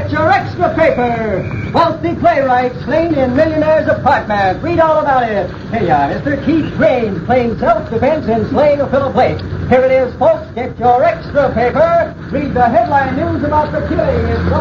get your extra paper. Wealthy playwright slain in millionaire's apartment. Read all about it. Here you are, Mr. Keith Grange playing self-defense in slaying a Philip Blake. Here it is, folks. Get your extra paper. Read the headline news about the killing.